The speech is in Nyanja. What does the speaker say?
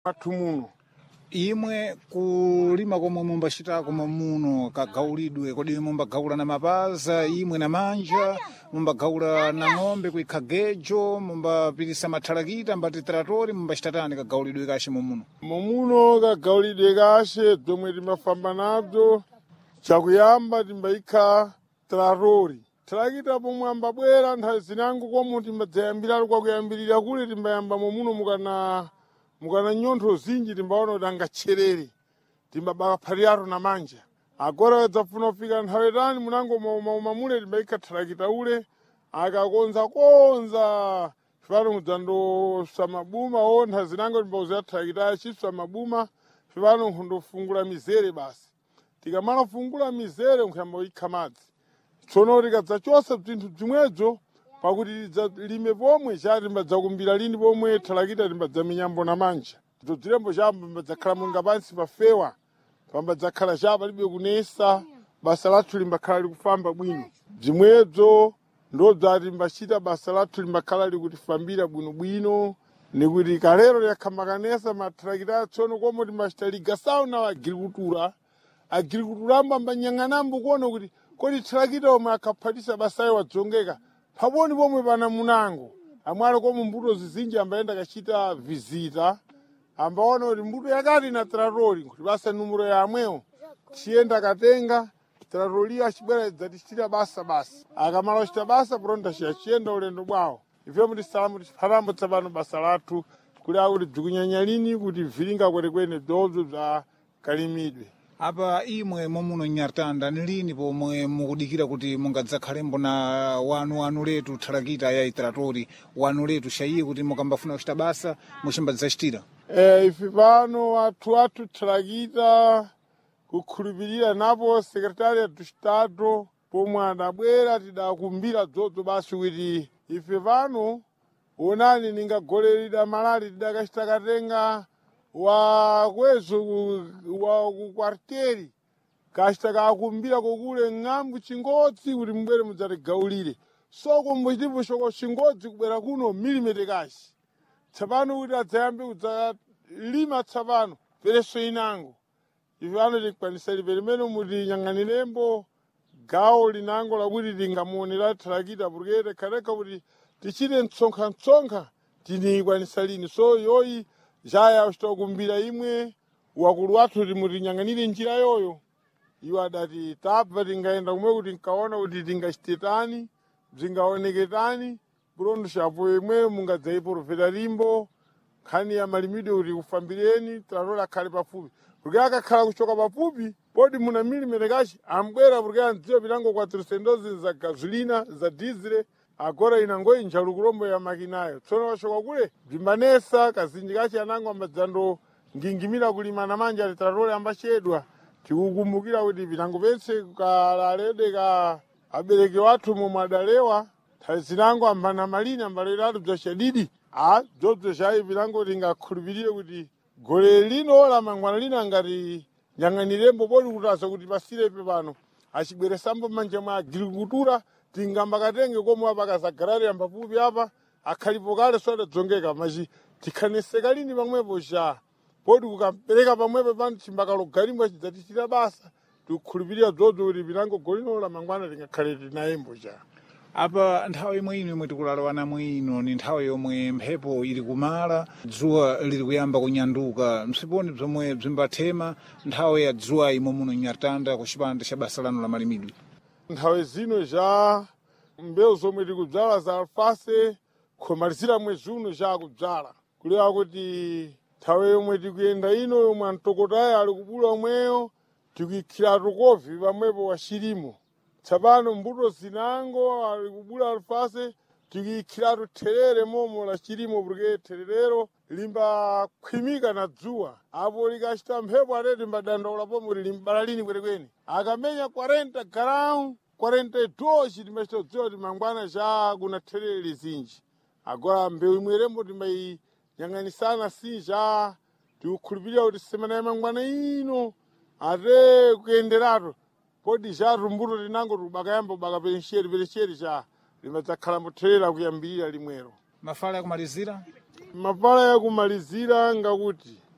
athu muno. Imwe kulima komwe mumbachitako muno kagaulidwe kodi mumbagaula na mapaza imwe na manja mumbagaula na ng'ombe kuikhagejo mumbapitisa mathalakita mbati tratori mumbachitatani kagaulidwe kashe muno kagaulidwe kashe zomwe timafamba nazo chakuyamba timbayikha tratori thalakita pomwe ambabwera nthawi zinango komwe timbadzayambiratu kwakuyambirira kule timbayamba muno mukana nyontho zinji timbaona kuti angatcherere timbabakaphaliratu na manja agora dzafuna kufika nthawi tani munango mamule timbayikha thalakita ule akakonza fipano mudzandosa mabuma nthawi zinango timbauzira thalakita achiswa mabuma fipano nkhundofungula mizere basi tikamala kufungula mizere nkhuyamba kuyikha madzi tsono tikadzachosa bzinthu bzimwedzo pakuti lime pomwe chati timbadzakumbira lini pomwe thalakita timbadzaminyambo na manja bzodzilembo chambo timbadzakhala munga pansi pafewa pambadzakhala cha palibe kunesa basa lathu limbakhala likufamba bwino bzimwedzo ndodzati timbachita basa lathu limbakhala likutifambira bwinobwino nikuti kalero liyakhamba kanesa mathalakita tsono komwe timbachita ligasawo na agrikultura ambanyang'anambo kuona kuti kodi thalakita omwe akhaphatisa basayo wadzongeka paboni pomwe pana munango amwalo komwe mbuto zizinji ambayenda kachita vizita ambaona kuti mbuto yakati na tratori kuti basa numero ya amwewo chiyenda katenga tratori achibwera idzatichitira basa akamala kuchita basa pronto chiyenda ulendo bwawo ife mutisalamu tiphatambo tsapano basa lathu kuli akuti bzikunyanya lini kuti vilinga kwenekwene bzozo bza kalimidwe. Apa imwe muno Nyartanda ni lini pomwe mukudikira kuti mungadzakhalembo na wanu letu thalakita ya tratori wanu letu shaiye kuti mukambafuna kuchita basa muchimbadzachitira? Ife pano athu thalakita kukhulupirira napo sekretari du Estado pomwe adabwera tidakumbira dzodzo basi kuti ife pano onani ningagolerera malali tidakachita katenga wakwezo wa kukwarteri kachita kakumbira kokule ng'ambu chingodzi kuti mbwere mudzatigaulire soko mbuchitipo shoko chingodzi kubwera kuno milimete kashi tsapano kuti adzayambe kudzalima tsapano pereso inango ife pano tikwanisa lipe limene mutinyang'anilembo gawo linango lakuti tingamuonera thalakita purkete khaleka kuti tichite mtsonkha tinikwanisa lini so yoyi jaya uchitokumbira imwe wakulu wathu timutinyang'anire njira yoyo iwo adati tabva tingaenda kumwe kuti nkaona kuti tingachititani bzingaoneketani pronto shapo imwe mungadzaiporoveta limbo nkhani ya malimidwe kuti kufambireni tratori akhale pafupi porque akakhala kuchoka pafupi podi muna milimete kachi ambwera porque andziwa pitango 400 za gasolina za diesel agora inangoyi njalukulombo ya makinayo tsono washoka kule bzimbanesa kazinji kachi anango ambadzando ngingimira kulima na manja ali tratori ambachedwa tikukumbukira kuti pitango pense kalalede ka abereke wathu momwe adalewa nthawi zinango ambana malini ambalero bzachadidi dzodzo chayi pitango tingakhulupirire kuti gole lino la mangwana lino angati nyang'anilembo podi kutaza kuti pasirepe pano achibweresambo manja mwa agrikultura tingamba katenge komwe apa kazagarari pafupi apa akhalipo kale soda dzongeka machi tikhaneseka lini pamwepo cha podi kukapereka pamwepo pano chimbakalo galimbo chidzatichita basa tikukhulupirira dzodzo kuti pitango golino la mangwana tingakhale tinayembo cha. Apa nthawi imwe tikulalawana mwino ni nthawi yomwe mphepo ili kumala dzuwa lili kuyamba kunyanduka msiponi bzomwe bzimbathema nthawi ya dzuwa imwe muno Nyartanda ku chipande cha basa lanu la malimidwe. Nthawi zino ja mbewu zomwe tikudzala za alfase khomalizira mwezi uno ja kudzala kulewa kuti nthawi yomwe tikuyenda ino yomwe amtokotayo ali kubula omweyo tikuikhiratu kovi pamwepo wachilimo tsapano mbuto zinango ali kubula alfase tikuikhiratu therere momo la chilimo porque thererero limbakhwimika na dzuwa apo likachita mphepo atete mbadandaula pomwe limbala lini kwenekwene akamenya 40 graus 42 timbachitodziwa kuti mangwana cha kuna therere lizinji agora mbewu imwerembo timbayiyang'anisana sinja tikukhulupirira kuti semana ya mangwana ino ate kuyenderatu podi chatu mbuto tinango tubakayamba ubaka peresheri cha limbadzakhala mutherera kuyambirira limwero. Mafala ya kumalizira? Mafala ya kumalizira ngakuti